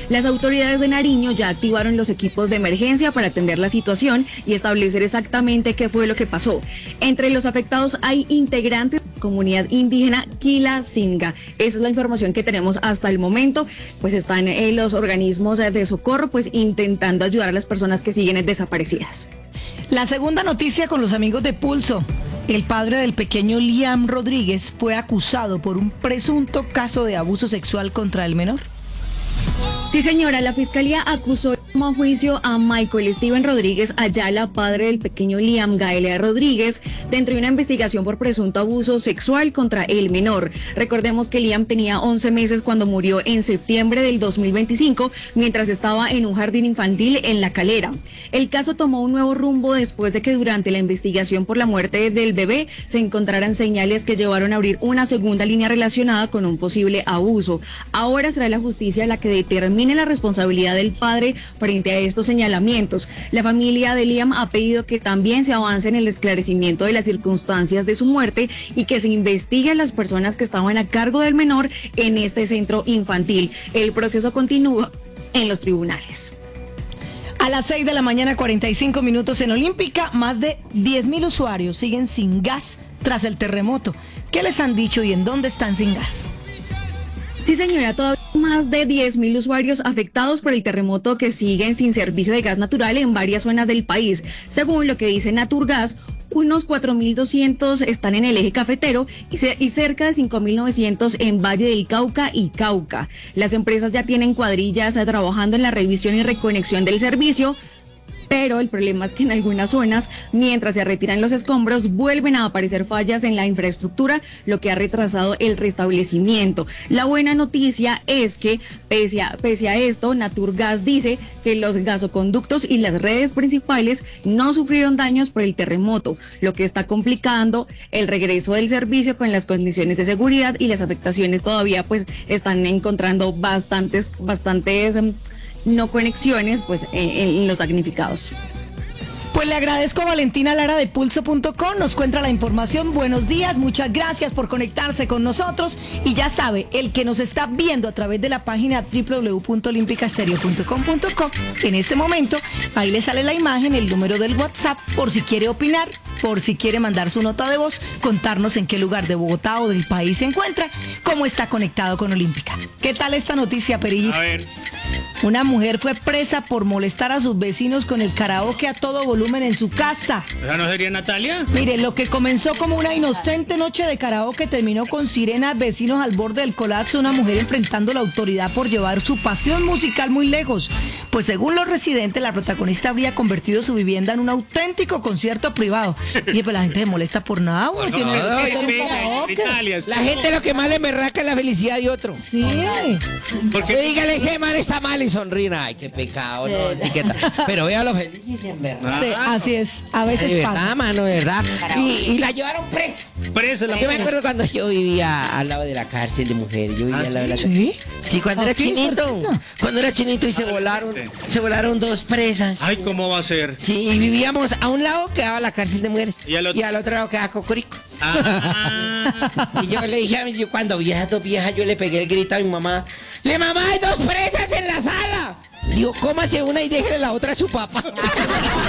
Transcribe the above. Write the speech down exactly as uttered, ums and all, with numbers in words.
Las autoridades de Nariño ya activaron los equipos de emergencia para atender la situación y establecer exactamente qué fue lo que pasó. Entre los afectados hay integrantes de la comunidad indígena Quilacinga. Esa es la información que tenemos hasta el momento. Pues están eh, los organismos de socorro pues intentando ayudar a las personas que siguen desaparecidas. La segunda noticia con los amigos de Pulso. El padre del pequeño Liam Rodríguez fue acusado por un presunto caso de abuso sexual contra el menor. Sí, señora, la fiscalía acusó a juicio a Michael Steven Rodríguez Ayala, padre del pequeño Liam Gael Rodríguez, dentro de una investigación por presunto abuso sexual contra el menor. Recordemos que Liam tenía once meses cuando murió en septiembre del dos mil veinticinco, mientras estaba en un jardín infantil en La Calera. El caso tomó un nuevo rumbo después de que durante la investigación por la muerte del bebé se encontraran señales que llevaron a abrir una segunda línea relacionada con un posible abuso. Ahora será la justicia la que determine la responsabilidad del padre frente a estos señalamientos. La familia de Liam ha pedido que también se avance en el esclarecimiento de las circunstancias de su muerte y que se investigue a las personas que estaban a cargo del menor en este centro infantil. El proceso continúa en los tribunales. A las seis de la mañana, cuarenta y cinco minutos en Olímpica, más de diez mil usuarios siguen sin gas tras el terremoto. ¿Qué les han dicho y en dónde están sin gas? Sí, señora, todavía más de diez mil usuarios afectados por el terremoto que siguen sin servicio de gas natural en varias zonas del país. Según lo que dice Naturgas, unos cuatro mil doscientos están en el eje cafetero y, ce- y cerca de cinco mil novecientos en Valle del Cauca y Cauca. Las empresas ya tienen cuadrillas eh, trabajando en la revisión y reconexión del servicio, pero el problema es que en algunas zonas, mientras se retiran los escombros, vuelven a aparecer fallas en la infraestructura, lo que ha retrasado el restablecimiento. La buena noticia es que, pese a, pese a esto, Naturgas dice que los gasoconductos y las redes principales no sufrieron daños por el terremoto, lo que está complicando el regreso del servicio con las condiciones de seguridad, y las afectaciones todavía pues están encontrando bastantes, bastantes... Um, no conexiones pues en, en los damnificados. Pues le agradezco a Valentina Lara de pulso punto com, nos cuenta la información. Buenos días, muchas gracias por conectarse con nosotros. Y ya sabe, el que nos está viendo a través de la página doble u doble u doble u punto olímpica estéreo punto com punto co, en este momento, ahí le sale la imagen, el número del WhatsApp, por si quiere opinar, por si quiere mandar su nota de voz, contarnos en qué lugar de Bogotá o del país se encuentra, cómo está conectado con Olímpica. ¿Qué tal esta noticia, Perillita? A ver. Una mujer fue presa por molestar a sus vecinos con el karaoke a todo volumen en su casa. ¿Esa no sería Natalia? Mire, lo que comenzó como una inocente noche de karaoke terminó con sirenas, vecinos al borde del colapso, una mujer enfrentando a la autoridad por llevar su pasión musical muy lejos. Pues según los residentes, la protagonista habría convertido su vivienda en un auténtico concierto privado. Oye, pues la gente se molesta por nada, güey. No, Tiene no, que no, hacer un venga, karaoke. Natalia, La gente lo que más le merraca es la felicidad de otro. Sí. porque Usted dígale, ese man está mal y sonríe. Ay, qué pecado, no, sí que tal. Pero véalo feliz y en verdad. Sí, así es, a veces De pasa. verdad, mano, de verdad. Y, y la llevaron presa. presa la Yo me acuerdo cuando yo vivía al lado de la cárcel de mujeres. Yo vivía ¿Ah, al lado de la sí? cárcel. ¿Sí? Sí, cuando era Aquí, chinito. cerquita. Cuando era chinito y se volaron, se volaron dos presas. Ay, ¿cómo va a ser? Sí, y vivíamos a un lado quedaba la cárcel de mujeres Y al otro- otro lado quedaba Cocorico. Ah, Y yo le dije a mi, yo cuando vi a esas dos viejas, yo le pegué el grito a mi mamá. ¡Le mamá, hay dos presas en la sala! Digo, cómase una y déjele la otra a su papá.